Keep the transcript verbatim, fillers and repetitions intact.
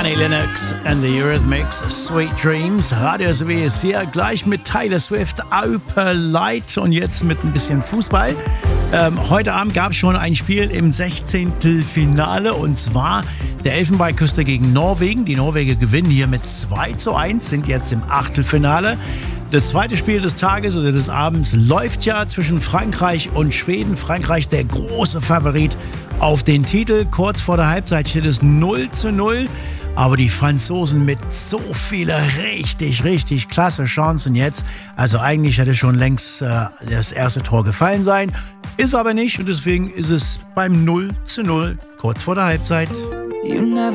Annie Lennox and the Eurythmics, Sweet Dreams. Radio S W ist hier gleich mit Taylor Swift, Oper Light und jetzt mit ein bisschen Fußball. Ähm, heute Abend gab es schon ein Spiel im sechzehnten Finale und zwar der Elfenbeinküste gegen Norwegen. Die Norweger gewinnen hier mit zwei zu eins, sind jetzt im Achtelfinale. Das zweite Spiel des Tages oder des Abends läuft ja zwischen Frankreich und Schweden. Frankreich der große Favorit auf den Titel. Kurz vor der Halbzeit steht es null zu null. Aber die Franzosen mit so vielen richtig, richtig klasse Chancen jetzt. Also eigentlich hätte schon längst äh, das erste Tor gefallen sein. Ist aber nicht und deswegen ist es beim null zu null kurz vor der Halbzeit. You never